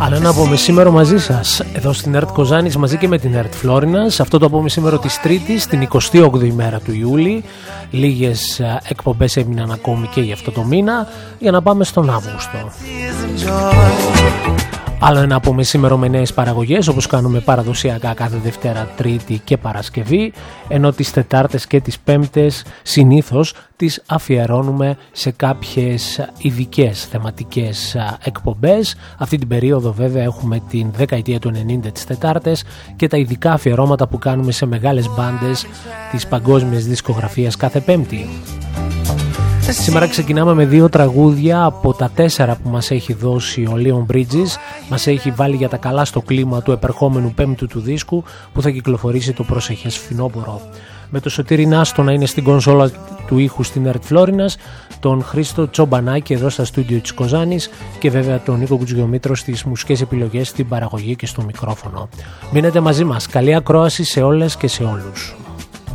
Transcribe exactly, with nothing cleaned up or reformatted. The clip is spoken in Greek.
Άλλο ένα από μεσήμερο μαζί σας, εδώ στην ΕΡΤ Κοζάνης μαζί και με την ΕΡΤ Φλόρινας. Αυτό το από μεσήμερο της Τρίτης, την εικοστή όγδοη ημέρα του Ιούλη. Λίγες εκπομπές έμειναν ακόμη και για αυτό το μήνα, για να πάμε στον Αύγουστο. Άλλο ένα από μεσήμερο με νέες παραγωγές, όπως κάνουμε παραδοσιακά κάθε Δευτέρα, Τρίτη και Παρασκευή, ενώ τις Τετάρτες και τις Πέμπτες συνήθως τις αφιερώνουμε σε κάποιες ειδικές θεματικές εκπομπές. Αυτή την περίοδο βέβαια έχουμε την δεκαετία του ενενήντα τις Τετάρτες και τα ειδικά αφιερώματα που κάνουμε σε μεγάλες μπάντες της παγκόσμιας δισκογραφίας κάθε Πέμπτη. Σήμερα ξεκινάμε με δύο τραγούδια από τα τέσσερα που μας έχει δώσει ο Leon Bridges. Μας έχει βάλει για τα καλά στο κλίμα του επερχόμενου πέμπτου του δίσκου που θα κυκλοφορήσει το προσεχές φθινόπωρο. Με το Σωτήρη Νάστο να είναι στην κονσόλα του ήχου στην ΕΡΤ Φλόρινας, τον Χρήστο Τσομπανάκη εδώ στα στούντιο της Κοζάνης και βέβαια τον Νίκο Κουτζιομήτρο στις μουσικές επιλογές, στην παραγωγή και στο μικρόφωνο. Μείνετε μαζί μας. Καλή ακρόαση σε όλες και σε όλους.